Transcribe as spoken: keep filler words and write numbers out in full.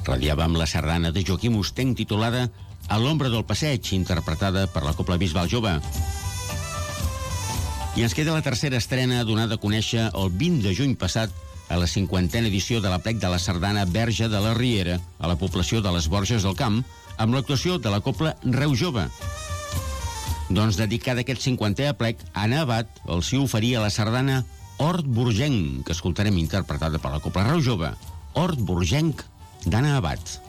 Radiàvem la sardana de Joaquim Ostenc titulada A l'ombra del passeig, interpretada per la Cobla Bisbal Jove. I ens queda la tercera estrena donada a conèixer el vint de juny passat a la cinquantena edició de l'Aplec de la Sardana Verge de la Riera a la població de les Borges del Camp, amb l'actuació de la Cobla Reu Jove. Doncs dedicada a aquest cinquantè aplec, Anna Abad els hi oferia la sardana Hort Burgenc, que escoltarem interpretada per la Cobla Reu Jove. Hort Burgenc d'Anna Abad.